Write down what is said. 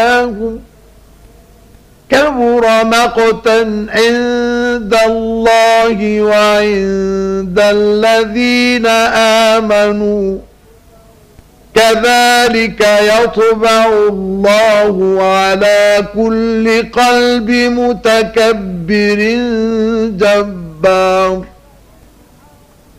كبر مقتا عند الله وعند الذين آمنوا كذلك يطبع الله على كل قلب متكبر جبار.